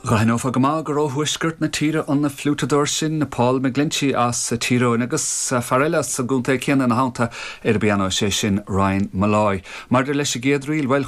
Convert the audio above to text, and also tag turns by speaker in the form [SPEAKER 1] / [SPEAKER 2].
[SPEAKER 1] Gahanófa go má gur ó thuisgurt na tíre an na flútador sin na Paul McGlinchey as sa tíreoin agus farile sa gúnta céanna na hánta ar bíanó sé sin Ryan Malloy. Mar de leis a géadríil bhfuil